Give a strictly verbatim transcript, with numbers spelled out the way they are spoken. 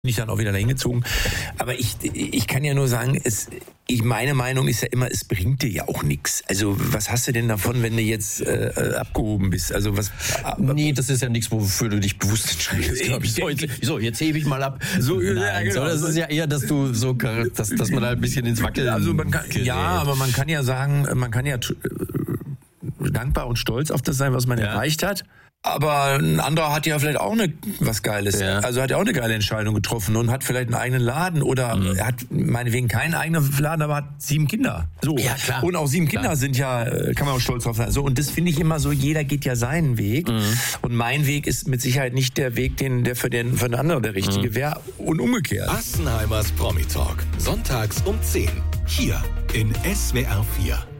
bin ich dann auch wieder dahin gezogen. Aber ich, ich kann ja nur sagen, es, ich, meine Meinung ist ja immer, es bringt dir ja auch nichts. Also was hast du denn davon, wenn du jetzt äh, abgehoben bist? Also was? Nee, das ist ja nichts, wofür du dich bewusst entscheidest, glaube ich. So, jetzt, so, jetzt hebe ich mal ab. So, Nein, ja, genau. so, das ist ja eher, dass du so, dass, dass man da ein bisschen ins Wackeln also man kann, gerät. ja, aber man kann ja sagen, man kann ja t- dankbar und stolz auf das sein, was man ja. erreicht hat. Aber ein anderer hat ja vielleicht auch eine, was Geiles. Ja. Also hat ja auch eine geile Entscheidung getroffen und hat vielleicht einen eigenen Laden oder mhm. er hat meinetwegen keinen eigenen Laden, aber hat sieben Kinder. So. Ja, klar. Und auch sieben Kinder klar. sind ja, kann man auch stolz drauf sein. So, und das finde ich immer so, jeder geht ja seinen Weg. Mhm. Und mein Weg ist mit Sicherheit nicht der Weg, den, der für den, für den anderen der richtige mhm. wäre und umgekehrt. Assenheimers Promi Talk. Sonntags um zehn. Hier in S W R vier.